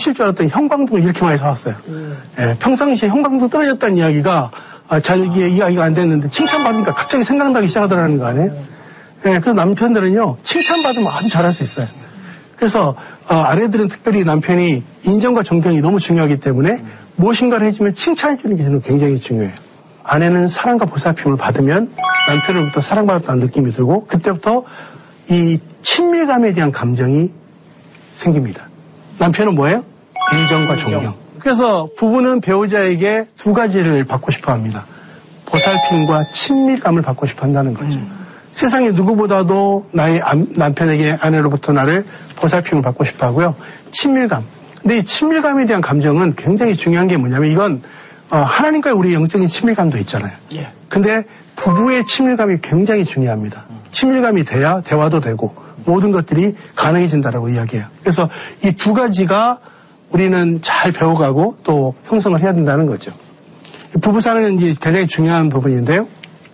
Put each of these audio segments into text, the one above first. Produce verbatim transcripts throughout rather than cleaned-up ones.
미칠 줄 알았더니 형광등을 이렇게 많이 사왔어요. 음. 예, 평상시에 형광등 떨어졌다는 이야기가 아, 잘 이게 이야기가 안 됐는데 칭찬받으니까 갑자기 생각나기 시작하더라는 거 아니에요? 예, 그래서 남편들은요 칭찬받으면 아주 잘할 수 있어요. 그래서 어, 아내들은 특별히 남편이 인정과 존경이 너무 중요하기 때문에 음. 무엇인가를 해주면 칭찬해 주는 게 저는 굉장히 중요해요. 아내는 사랑과 보살핌을 받으면 남편으로부터 사랑받았다는 느낌이 들고 그때부터 이 친밀감에 대한 감정이 생깁니다. 남편은 뭐예요? 인정과 존경. 그래서 부부는 배우자에게 두 가지를 받고 싶어 합니다. 보살핌과 친밀감을 받고 싶어 한다는 거죠. 음. 세상에 누구보다도 나의 남편에게 아내로부터 나를 보살핌을 받고 싶어 하고요. 친밀감. 근데 이 친밀감에 대한 감정은 굉장히 중요한 게 뭐냐면 이건 어, 하나님과의 우리 영적인 친밀감도 있잖아요. 예. 근데 부부의 친밀감이 굉장히 중요합니다. 음. 친밀감이 돼야 대화도 되고 모든 것들이 가능해진다라고 이야기해요. 그래서 이 두 가지가 우리는 잘 배워가고 또 형성을 해야 된다는 거죠. 부부사는 이제 굉장히 중요한 부분인데요.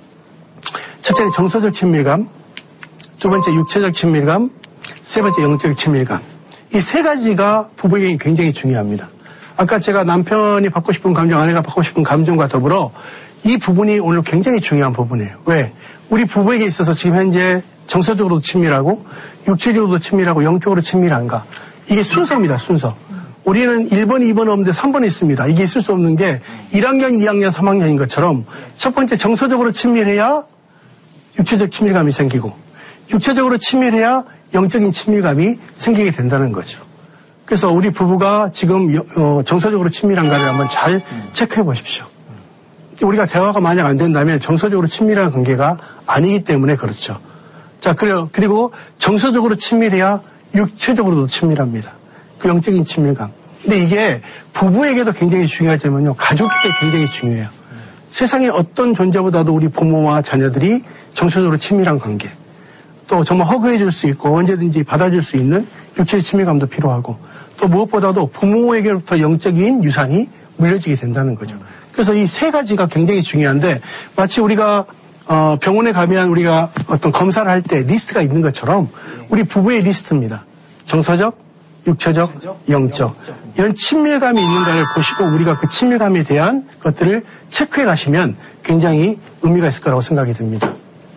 첫째는 정서적 친밀감, 두 번째 육체적 친밀감, 세 번째 영적 친밀감. 이 세 가지가 부부에게 굉장히 중요합니다. 아까 제가 남편이 받고 싶은 감정, 아내가 받고 싶은 감정과 더불어 이 부분이 오늘 굉장히 중요한 부분이에요. 왜? 우리 부부에게 있어서 지금 현재 정서적으로도 친밀하고 육체적으로도 친밀하고 영적으로 친밀한가? 이게 순서입니다. 순서. 우리는 일 번, 이 번 없는데 삼 번 있습니다. 이게 있을 수 없는 게 일 학년, 이 학년, 삼 학년인 것처럼 첫 번째 정서적으로 친밀해야 육체적 친밀감이 생기고 육체적으로 친밀해야 영적인 친밀감이 생기게 된다는 거죠. 그래서 우리 부부가 지금 정서적으로 친밀한가를 한번 잘 체크해 보십시오. 우리가 대화가 만약 안 된다면 정서적으로 친밀한 관계가 아니기 때문에 그렇죠. 자, 그리고 정서적으로 친밀해야 육체적으로도 친밀합니다. 그 영적인 친밀감. 근데 이게 부부에게도 굉장히 중요하지만요, 가족에게 굉장히 중요해요. 세상에 어떤 존재보다도 우리 부모와 자녀들이 정서적으로 친밀한 관계, 또 정말 허그해 줄 수 있고 언제든지 받아줄 수 있는 육체의 친밀감도 필요하고, 또 무엇보다도 부모에게로부터 영적인 유산이 물려지게 된다는 거죠. 그래서 이 세 가지가 굉장히 중요한데, 마치 우리가 어, 병원에 가면 우리가 어떤 검사를 할 때 리스트가 있는 것처럼 우리 부부의 리스트입니다. 정서적, 육체적, 영적. 이런 친밀감이 있는가를 보시고 우리가 그 친밀감에 대한 것들을 체크해 가시면 굉장히 의미가 있을 거라고 생각이 듭니다.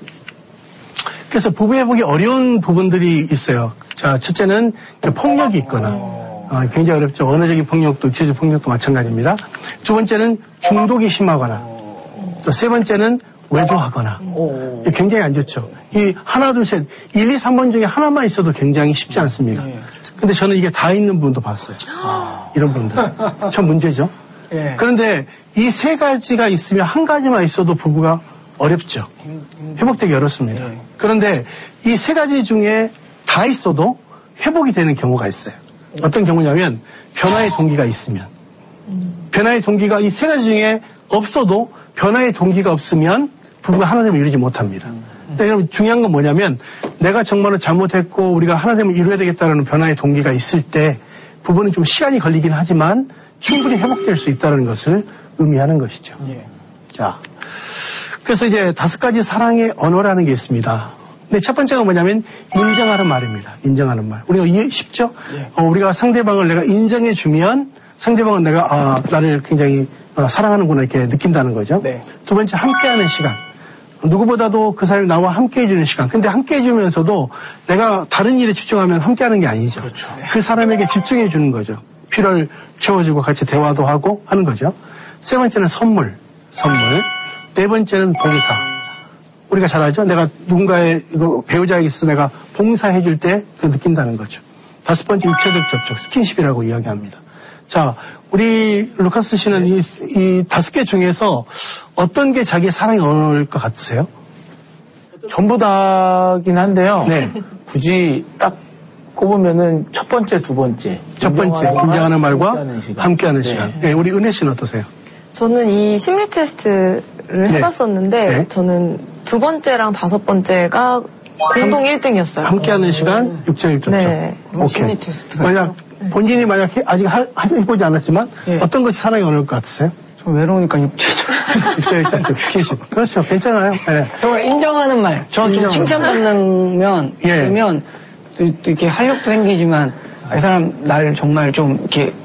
그래서 부부회복이 어려운 부분들이 있어요. 자, 첫째는 폭력이 있거나, 어, 굉장히 어렵죠. 언어적인 폭력도, 육체적 폭력도 마찬가지입니다. 두 번째는 중독이 심하거나, 또 세 번째는 외도하거나, 굉장히 안 좋죠. 이 하나, 둘, 셋, 일, 이, 삼 번 중에 하나만 있어도 굉장히 쉽지 않습니다. 근데 저는 이게 다 있는 분도 봤어요. 이런 분들. 참 문제죠. 그런데 이 세 가지가 있으면 한 가지만 있어도 부부가 어렵죠. 회복되기 어렵습니다. 그런데 이 세 가지 중에 다 있어도 회복이 되는 경우가 있어요. 어떤 경우냐면 변화의 동기가 있으면, 변화의 동기가 이 세 가지 중에 없어도 변화의 동기가 없으면 부부가 하나됨을 이루지 못합니다. 근데 여러분 중요한 건 뭐냐면, 내가 정말로 잘못했고 우리가 하나됨을 이루어야 되겠다는 변화의 동기가 있을 때 부부는 좀 시간이 걸리긴 하지만 충분히 회복될 수 있다는 것을 의미하는 것이죠. 예. 자, 그래서 이제 다섯 가지 사랑의 언어라는 게 있습니다. 근데 첫 번째가 뭐냐면 인정하는 말입니다. 인정하는 말. 우리가 이해 쉽죠? 예. 어, 우리가 상대방을 내가 인정해 주면 상대방은 내가 아, 나를 굉장히 어, 사랑하는구나 이렇게 느낀다는 거죠. 네. 두 번째, 함께하는 시간. 누구보다도 그 사람이 나와 함께 해주는 시간. 근데 함께 해주면서도 내가 다른 일에 집중하면 함께하는 게 아니죠. 그렇죠. 그 사람에게 집중해 주는 거죠. 필요를 채워주고 같이 대화도 하고 하는 거죠. 세 번째는 선물. 선물. 네 번째는 봉사. 우리가 잘 알죠? 내가 누군가의 배우자에게 있어서 내가 봉사해 줄 때 그 느낀다는 거죠. 다섯 번째, 육체적 접촉. 스킨십이라고 이야기합니다. 자, 우리 루카스 씨는 이, 이 다섯 개 중에서 어떤 게 자기의 사랑의 언어일 것 같으세요? 전부 다긴 한데요. 네. 굳이 딱 꼽으면은 첫 번째, 두 번째. 첫 번째, 인정하는 말과 함께하는 시간. 함께하는 네. 시간. 네, 우리 은혜 씨는 어떠세요? 저는 이 심리 테스트를 네. 해봤었는데 네. 저는 두 번째랑 다섯 번째가 공동 일 등이었어요. 함께하는 시간, 육체적 접촉. 네. 오케이. 심리 테스트가 만약 본인이 만약 아직 하, 해보지 않았지만 예. 어떤 것이 사랑의 언어일 것 같으세요? 좀 외로우니까 육체적 육체적 접촉, 스킨십. 그렇죠. 괜찮아요. 네. 정말 인정하는 말. 저 좀 칭찬받는 예. 그러면 또, 또 이렇게 활력도 생기지만 이 사람 날 정말 좀 이렇게